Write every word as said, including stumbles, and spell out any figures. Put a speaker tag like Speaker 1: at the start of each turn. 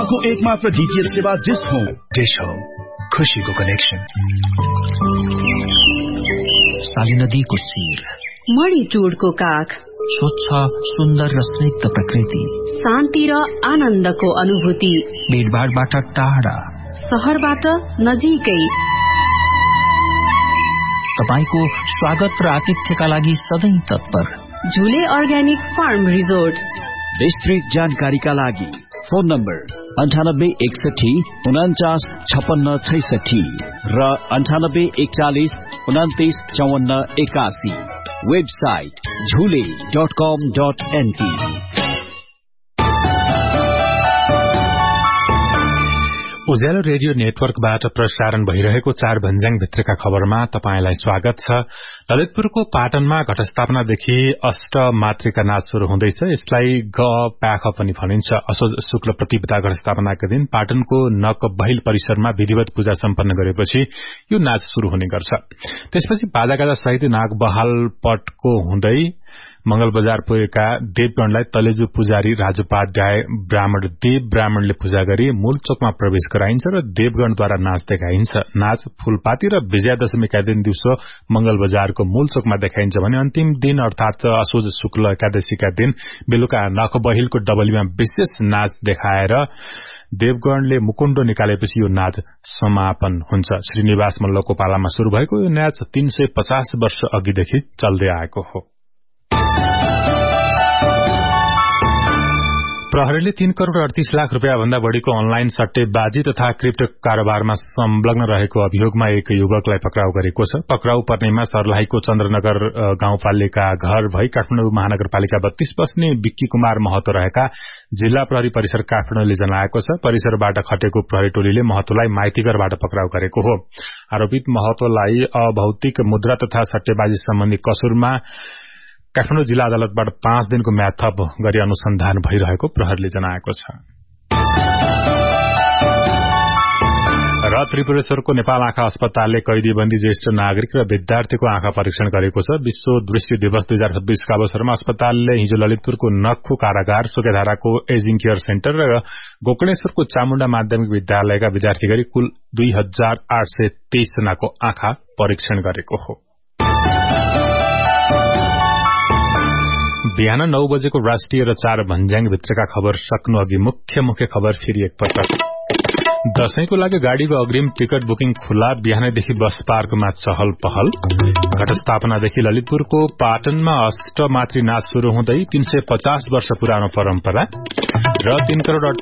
Speaker 1: अर्को एक मात्र डीटीएच सेवा डिश होम।
Speaker 2: डिश होम, खुशीको कनेक्सन। साली नदीको शिर,
Speaker 3: मणिटुडको काख,
Speaker 2: स्वच्छ सुन्दर र स्निग्ध प्रकृति,
Speaker 3: शान्ति र आनन्दको अनुभूति,
Speaker 2: भीडभाडबाट टाढा,
Speaker 3: शहरबाट नजिकै।
Speaker 2: तपाईको स्वागत र आतिथ्यका लागि सधैँ तत्पर।
Speaker 3: झुले अर्ग्यानिक फार्म रिजोर्ट।
Speaker 4: विस्तृत जानकारीका लागि फोन नम्बर अन्ठानब्बे एकसठी उनाचास छपन्न छैसठी र अन्ठानब्बे एकचालिस उनातिस चौवन्न एकासी। वेबसाइट झुले डट कम डट एनपी।
Speaker 5: उज्यालो रेडियो नेटवर्कबाट प्रसारण भइरहेको चार भन्ज्याङ भित्रका खबरमा तपाईंलाई स्वागत छ। ललितपुरको पाटनमा घटस्थापनादेखि अष्ट मातृका नाच शुरू हुँदैछ। यसलाई ग प्याख पनि भनिन्छ। असोज शुक्ल प्रतिपदा घटस्थापनाका दिन पाटनको नकबहिल परिसरमा विधिवत पूजा सम्पन्न गरेपछि यो नाच शुरू हुने गर्छ। त्यसपछि बाजागाजा सहित नाग बहाल पटको हुँदै मंगल बजार पुगेका देवगणलाई तलेजु पुजारी राजोपाध्याय ब्राह्मण देव ब्राह्मणले पूजा गरी मूल चोकमा प्रवेश गराइन्छ र देवगणद्वारा नाच देखाइन्छ। नाच फूलपाती र विजयादशमीका दिन दिउँसो मंगल बजारको मूल चोकमा देखाइन्छ भने अन्तिम दिन अर्थात असोज शुक्ल एकादशीका दिन बेलुका नखबहिलको डबलीमा विशेष नाच देखाएर देवगणले मुकुण्डो निकालेपछि यो नाच समापन हुन्छ। श्रीनिवास मल्लको पालामा शुरू भएको यो नाच तीन सय पचास वर्ष अघिदेखि चल्दै आएको हो। प्रहरीले तीन करोड़ अड़तीस लाख रूपियाँ भन्दा बढ़ीको अनलाइन सट्टेबाजी तथा क्रिप्टो कारोबारमा संलग्न रहेको अभियोगमा एक युवकलाई पक्राउ गरेको छ। पक्राउ पर्नेमा सर्लाहीको चन्द्रनगर गाउँपालिका घर भई काठमाडौँ महानगरपालिका बत्तीस बस्ने विक्की कुमार महतो रहेका जिल्ला प्रहरी परिसर काठमाडौँले जनाएको छ। परिसरबाट खटेको प्रहरी टोलीले महतोलाई माइतीघरबाट पक्राउ गरेको हो। आरोपित महतोलाई अभौतिक मुद्रा तथा सट्टेबाजी सम्बन्धी कसुरमा काठमाडौँ जिल्ला अदालतबाट पाँच दिनको म्याद थप गरी अनुसन्धान भइरहेको प्रहरीले जनाएको छ। र त्रिपुरेश्वरको नेपाल आँखा अस्पतालले कैदीबन्दी ज्येष्ठ नागरिक र विद्यार्थीको आँखा परीक्षण गरेको छ। विश्व दृष्टि दिवस दुई हजार छब्बीसका अवसरमा अस्पतालले हिजो ललितपुरको नक्खु कारागार, सुकेधाराको एजिङ केयर सेन्टर र गोकर्णेश्वरको चामुण्डा माध्यमिक विद्यालयका विद्यार्थी गरी कुल दुई हजार आठ सय तेइस जनाको आँखा परीक्षण गरेको हो। बिहान नौ बजेको राष्ट्रिय र चार भन्ज्याङ भित्रका खबर सक्नु अघि मुख्य मुख्य खबर फेरि एकपटक। दशैंको लागि गाड़ीको अग्रिम टिकट बुकिङ खुला, बिहानैदेखि बस पार्कमा चहल पहल। घटस्थापनादेखि ललितपुरको पाटनमा अष्टमातृ नाच शुरू हुँदै तीन सय पचास वर्ष पुरानो परम्परा र तीन करोड़